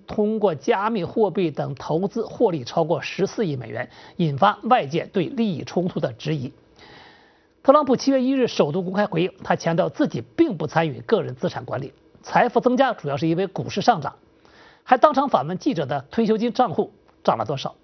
通过加密货币等投资获利超过14亿美元，引发外界对利益冲突的质疑。特朗普7月1日首度公开回应，他强调自己并不参与个人资产管理，财富增加主要是因为股市上涨，还当场反问记者的退休金账户涨了多少。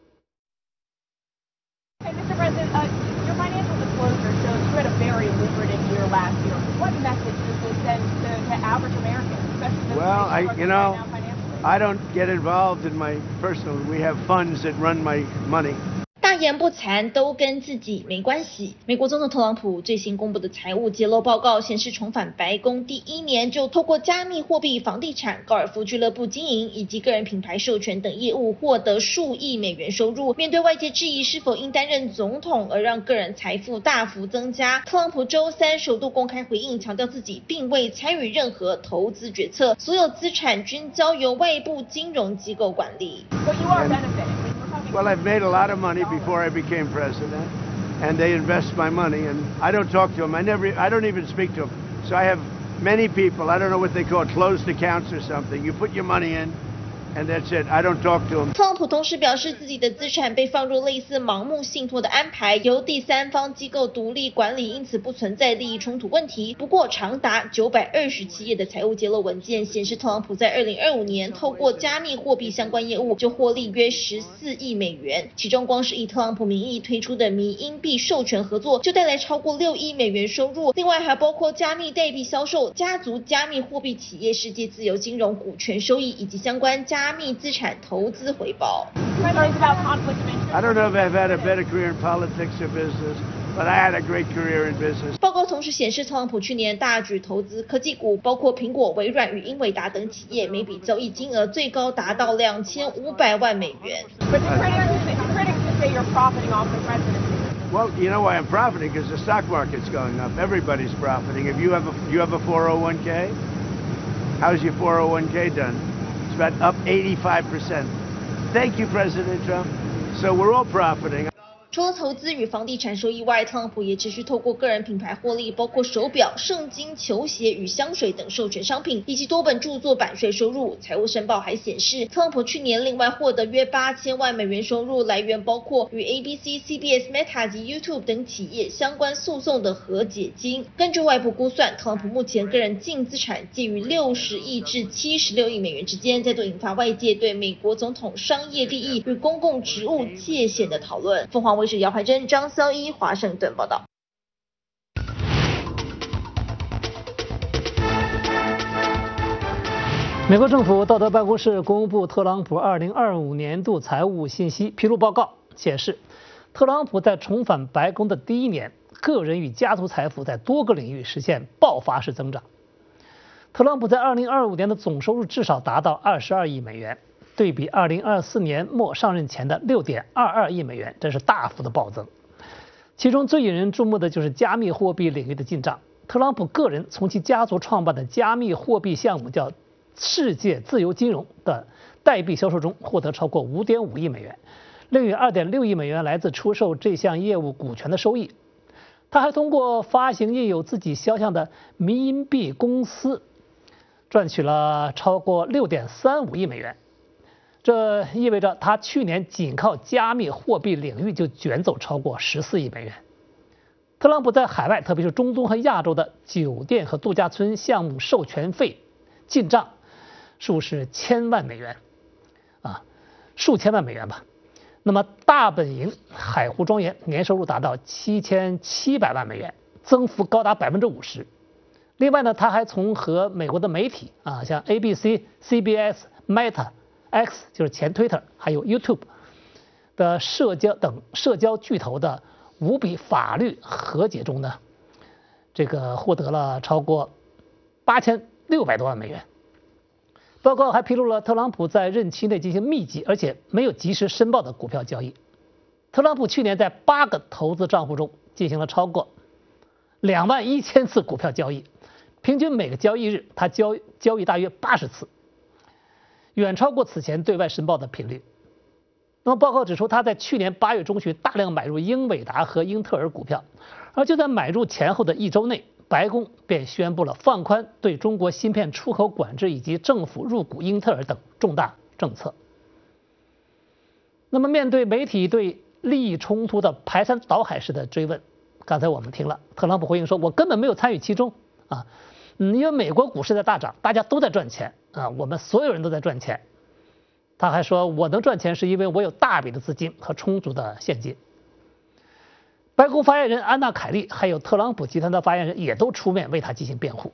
Hey, Mr. President, your financial disclosure shows you had a very lucrative year last year. What message does this send to average Americans, especially those right now financially? I don't get involved in my personal. We have funds that run my money. 大言不惭都跟自己没关系。美国总统特朗普最新公布的财务揭露报告显示，重返白宫第1年就透过加密货币、房地产、高尔夫俱乐部经营以及个人品牌授权等业务获得数亿美元收入。面对外界质疑是否因担任总统而让个人财富大幅增加，特朗普周3首度公开回应，强调自己并未参与任何投资决策，所有资产均交由外部金融机构管理。 But you are benefiting. Well, I've made a lot of money before I became president, and they invest my money, and I don't talk to them. I don't even speak to them. So I have many people, I don't know what they call it, closed accounts or something. You put your money in, and that's it. I don't talk to them. 特朗普同时表示，自己的资产被放入类似盲目信托的安排，由第三方机构独立管理，因此不存在利益冲突问题。不过，长达927页的财务揭露文件显示，特朗普在2025年透过加密货币相关业务就获利约14亿美元，其中光是以特朗普名义推出的迷因币授权合作就带来超过6亿美元收入，另外还包括加密代币销售、家族加密货币企业世界自由金融股权收益以及相关加密资产投资回报。 I don't know if I've had a better career in politics or business, but I had a great career in business. 报告同时显示，特朗普去年大举投资科技股，包括苹果、微软与英伟达等企业，每笔交易金额最高达到2500万美元。 But critics say you're profiting off the presidency. Well, you know why I'm profiting? Because the stock market's going up. Everybody's profiting. If you have a 401k, how's your 401k done? It's about up 85%. Thank you, President Trump. So we're all profiting. 除了投资与房地产收益外，特朗普也持续透过个人品牌获利，包括手表、圣经、球鞋与香水等授权商品，以及多本著作版税收入。财务申报还显示，特朗普去年另外获得约8000万美元收入，来源包括与 ABC、CBS、Meta 及 YouTube 等企业相关诉讼的和解金。根据外部估算，特朗普目前个人净资产介于60亿至76亿美元之间，再度引发外界对美国总统商业利益与公共职务界限的讨论。凤凰卫视姚怀珍、张潇一华盛顿报道。 美国政府道德办公室公布特朗普2025年度财务信息披露报告，显示，特朗普在重返白宫的第1年，个人与家族财富在多个领域实现爆发式增长。特朗普在2025年的总收入至少达到22亿美元。对比2024年末上任前的6.22亿美元，这是大幅的暴增。其中最引人注目的就是加密货币领域的进账。特朗普个人从其家族创办的加密货币项目叫世界自由金融的代币销售中获得超过5.5亿美元，另有2.6亿美元来自出售这项业务股权的收益。他还通过发行印有自己肖像的迷因币公司赚取了超过6.35亿美元。这意味着他去年仅靠加密货币领域就卷走超过14亿美元。特朗普在海外，特别是中东和亚洲的酒店和度假村项目授权费进账数是千万美元，数千万美元吧。那么大本营海湖庄园年收入达到7700万美元，增幅高达50%。另外呢，他还从和美国的媒体像 ABC、CBS、Meta。X 就是前 Twitter， 还有 YouTube 的社交巨头的5笔法律和解中呢，这个获得了超过8600多万美元。报告还披露了特朗普在任期内进行密集而且没有及时申报的股票交易。特朗普去年在8个投资账户中进行了超过21000次股票交易，平均每个交易日他交易大约80次。远超过此前对外申报的频率。那么报告指出，他在去年8月中旬大量买入英伟达和英特尔股票，而就在买入前后的1周内， 白宫便宣布了放宽对中国芯片出口管制以及政府入股英特尔等重大政策。那么，面对媒体对利益冲突的排山倒海式的追问，刚才我们听了特朗普回应说：“我根本没有参与其中啊，因为美国股市在大涨，大家都在赚钱啊，我们所有人都在赚钱。”他还说：“我能赚钱是因为我有大笔的资金和充足的现金。”白宫发言人安娜·凯利还有特朗普集团的发言人也都出面为他进行辩护。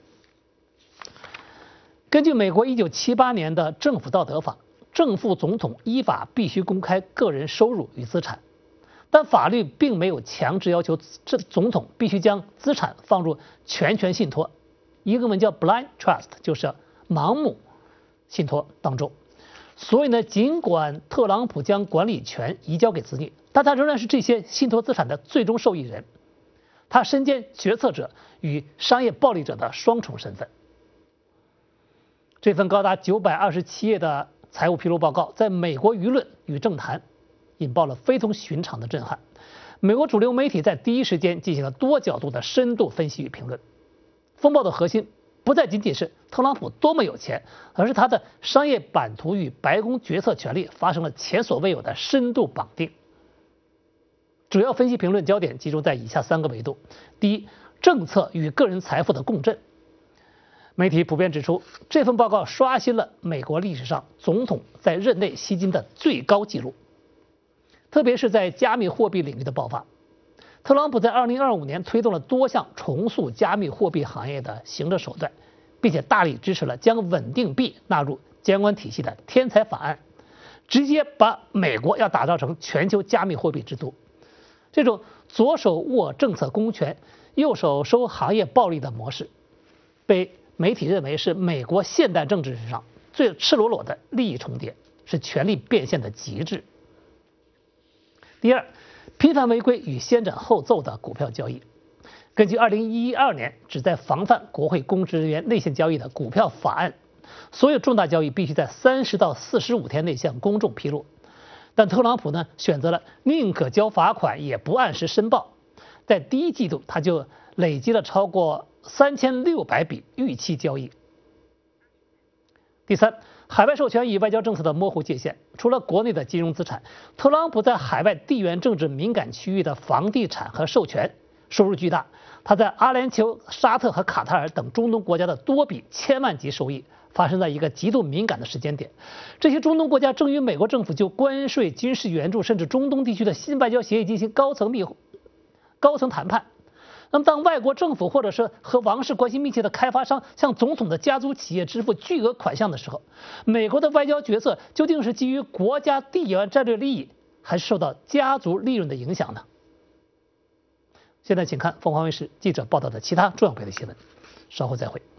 根据美国1978年的政府道德法，正副总统依法必须公开个人收入与资产，但法律并没有强制要求总统必须将资产放入全权信托，英文叫 blind trust， 就是盲目信托当中。所以呢，尽管特朗普将管理权移交给子女，但他仍然是这些信托资产的最终受益人。他身兼决策者与商业暴力者的双重身份。这份高达927页的财务披露报告，在美国舆论与政坛引爆了非同寻常的震撼。美国主流媒体在第一时间进行了多角度的深度分析与评论。风暴的核心不再仅仅是特朗普多么有钱，而是他的商业版图与白宫决策权力发生了前所未有的深度绑定。主要分析评论焦点集中在以下3个维度：第一，政策与个人财富的共振。媒体普遍指出，这份报告刷新了美国历史上总统在任内吸金的最高纪录，特别是在加密货币领域的爆发。特朗普在2025年推动了多项重塑加密货币行业的行政手段，并且大力支持了将稳定币纳入监管体系的天才法案，直接把美国要打造成全球加密货币之都。这种左手握政策公权，右手收行业暴利的模式，被媒体认为是美国现代政治史上最赤裸裸的利益重叠，是权力变现的极致。第二，频繁违规与先斩后奏的股票交易。根据2012年旨在防范国会公职人员内线交易的股票法案，所有重大交易必须在30到45天内向公众披露。但特朗普呢，选择了宁可交罚款也不按时申报，在第一季度他就累积了超过3600笔逾期交易。第三，海外授权与外交政策的模糊界限。除了国内的金融资产，特朗普在海外地缘政治敏感区域的房地产和授权收入巨大。他在阿联酋、沙特和卡塔尔等中东国家的多笔千万级收益发生在一个极度敏感的时间点。这些中东国家正与美国政府就关税、军事援助甚至中东地区的新外交协议进行高层谈判。那么当外国政府或者是和王室关系密切的开发商向总统的家族企业支付巨额款项的时候，美国的外交决策究竟是基于国家地缘战略利益，还是受到家族利润的影响呢？现在请看凤凰卫视记者报道的其他重要媒体新闻，稍后再会。